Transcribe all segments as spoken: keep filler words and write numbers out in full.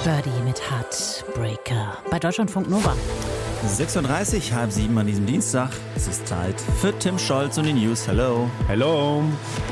Ferdy mit Heartbreaker bei Deutschlandfunk Nova. sechsunddreißig, halb sieben an diesem Dienstag. Es ist Zeit für Tim Scholz und die News. Hello. Hello.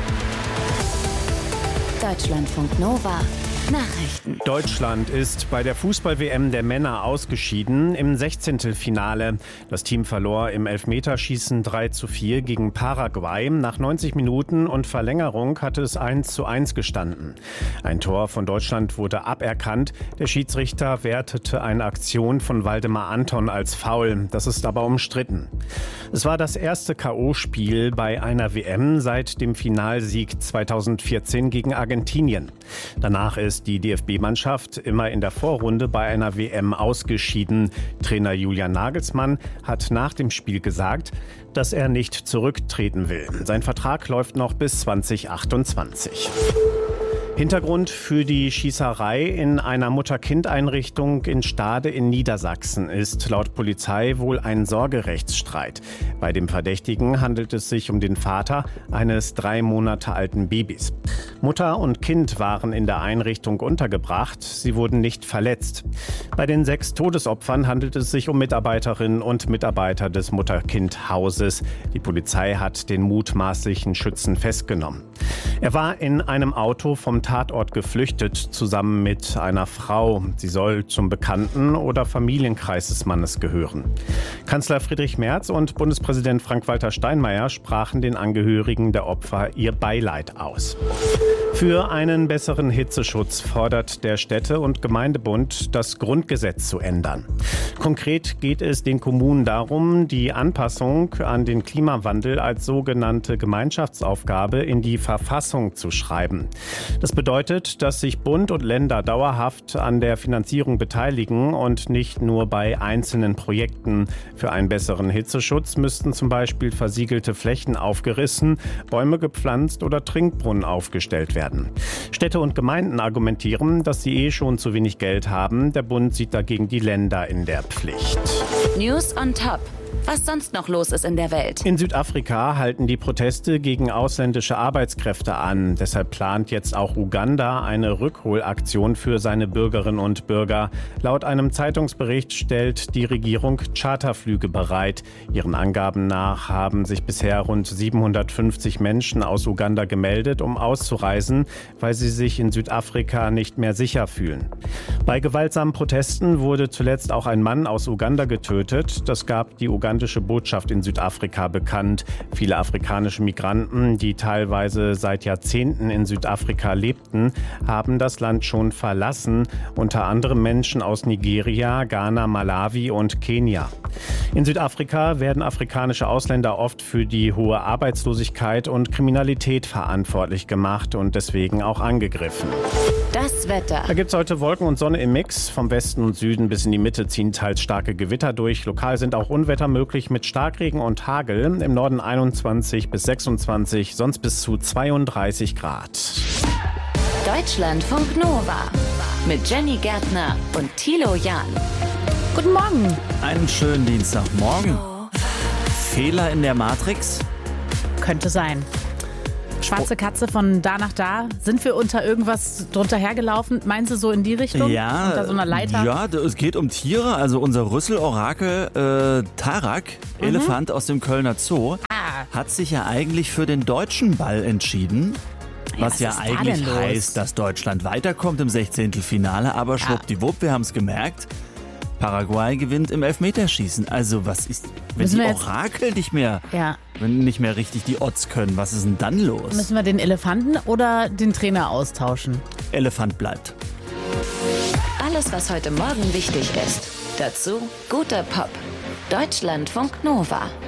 Deutschlandfunk Nova. Nachrichten. Deutschland ist bei der Fußball-W M der Männer ausgeschieden im Sechzehntelfinale. Das Team verlor im Elfmeterschießen drei zu vier gegen Paraguay. Nach neunzig Minuten und Verlängerung hatte es eins zu eins gestanden. Ein Tor von Deutschland wurde aberkannt. Der Schiedsrichter wertete eine Aktion von Waldemar Anton als Foul. Das ist aber umstritten. Es war das erste K O-Spiel bei einer W M seit dem Finalsieg zweitausendvierzehn gegen Argentinien. Danach ist die D F B-Mannschaft immer in der Vorrunde bei einer W M ausgeschieden. Trainer Julian Nagelsmann hat nach dem Spiel gesagt, dass er nicht zurücktreten will. Sein Vertrag läuft noch bis zwanzig achtundzwanzig. Hintergrund für die Schießerei in einer Mutter-Kind-Einrichtung in Stade in Niedersachsen ist laut Polizei wohl ein Sorgerechtsstreit. Bei dem Verdächtigen handelt es sich um den Vater eines drei Monate alten Babys. Mutter und Kind waren in der Einrichtung untergebracht. Sie wurden nicht verletzt. Bei den sechs Todesopfern handelt es sich um Mitarbeiterinnen und Mitarbeiter des Mutter-Kind-Hauses. Die Polizei hat den mutmaßlichen Schützen festgenommen. Er war in einem Auto vom Tatort geflüchtet, zusammen mit einer Frau. Sie soll zum Bekannten- oder Familienkreis des Mannes gehören. Kanzler Friedrich Merz und Bundespräsident Frank-Walter Steinmeier sprachen den Angehörigen der Opfer ihr Beileid aus. Für einen besseren Hitzeschutz fordert der Städte- und Gemeindebund, das Grundgesetz zu ändern. Konkret geht es den Kommunen darum, die Anpassung an den Klimawandel als sogenannte Gemeinschaftsaufgabe in die Verfassung zu schreiben. Das bedeutet, dass sich Bund und Länder dauerhaft an der Finanzierung beteiligen und nicht nur bei einzelnen Projekten. Für einen besseren Hitzeschutz müssten zum Beispiel versiegelte Flächen aufgerissen, Bäume gepflanzt oder Trinkbrunnen aufgestellt werden. Städte und Gemeinden argumentieren, dass sie eh schon zu wenig Geld haben. Der Bund sieht dagegen die Länder in der Pflicht. News on top. Was sonst noch los ist in der Welt. In Südafrika halten die Proteste gegen ausländische Arbeitskräfte an. Deshalb plant jetzt auch Uganda eine Rückholaktion für seine Bürgerinnen und Bürger. Laut einem Zeitungsbericht stellt die Regierung Charterflüge bereit. Ihren Angaben nach haben sich bisher rund siebenhundertfünfzig Menschen aus Uganda gemeldet, um auszureisen, weil sie sich in Südafrika nicht mehr sicher fühlen. Bei gewaltsamen Protesten wurde zuletzt auch ein Mann aus Uganda getötet. Das gab die ugandische Botschaft in Südafrika bekannt. Viele afrikanische Migranten, die teilweise seit Jahrzehnten in Südafrika lebten, haben das Land schon verlassen. Unter anderem Menschen aus Nigeria, Ghana, Malawi und Kenia. In Südafrika werden afrikanische Ausländer oft für die hohe Arbeitslosigkeit und Kriminalität verantwortlich gemacht und deswegen auch angegriffen. Das Wetter. Da gibt es heute Wolken und Sonne im Mix. Vom Westen und Süden bis in die Mitte ziehen teils starke Gewitter durch. Lokal sind auch Unwetter möglich mit Starkregen und Hagel. Im Norden einundzwanzig bis sechsundzwanzig, sonst bis zu zweiunddreißig Grad. Deutschlandfunk Nova. Mit Jenny Gärtner und Thilo Jahn. Guten Morgen. Einen schönen Dienstagmorgen. Fehler in der Matrix? Könnte sein. Schwarze Katze von da nach da. Sind wir unter irgendwas drunter hergelaufen? Meinst du so in die Richtung? Ja, unter so einer Leiter? Ja, es geht um Tiere. Also unser Rüsselorakel äh, Tarak, mhm. Elefant aus dem Kölner Zoo, ah. hat sich ja eigentlich für den deutschen Ball entschieden. Ja, was, was ja eigentlich heißt, dass Deutschland weiterkommt im Sechzehntelfinale. Aber schwuppdiwupp, wir haben es gemerkt. Paraguay gewinnt im Elfmeterschießen. Also was ist, wenn Müssen die wir jetzt- Orakel nicht mehr, Ja. wenn nicht mehr richtig die Odds können, was ist denn dann los? Müssen wir den Elefanten oder den Trainer austauschen? Elefant bleibt. Alles, was heute Morgen wichtig ist. Dazu guter Pop. Deutschlandfunk Nova.